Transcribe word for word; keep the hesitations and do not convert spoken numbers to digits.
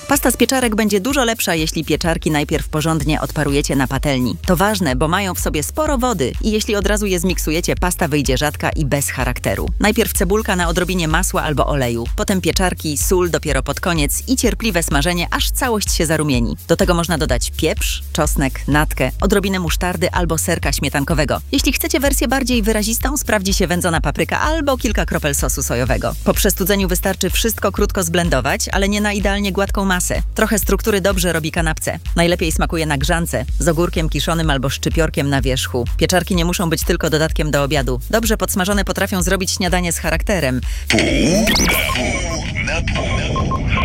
Pasta z pieczarek będzie dużo lepsza, jeśli pieczarki najpierw porządnie odparujecie na patelni. To ważne, bo mają w sobie sporo wody i jeśli od razu je zmiksujecie, pasta wyjdzie rzadka i bez charakteru. Najpierw cebulka na odrobinie masła albo oleju, potem pieczarki, sól dopiero pod koniec i cierpliwe smażenie, aż całość się zarumieni. Do tego można dodać pieprz, czosnek, natkę, odrobinę musztardy albo serka śmietankowego. Jeśli chcecie wersję bardziej wyrazistą, sprawdzi się wędzona papryka albo kilka kropel sosu sojowego. Po przestudzeniu wystarczy wszystko krótko zblendować, ale nie na idealnie gładką masę. Trochę struktury dobrze robi kanapce. Najlepiej smakuje na grzance, z ogórkiem kiszonym albo szczypiorkiem na wierzchu. Pieczarki nie muszą być tylko dodatkiem do obiadu. Dobrze podsmażone potrafią zrobić śniadanie z charakterem. Pół na pół.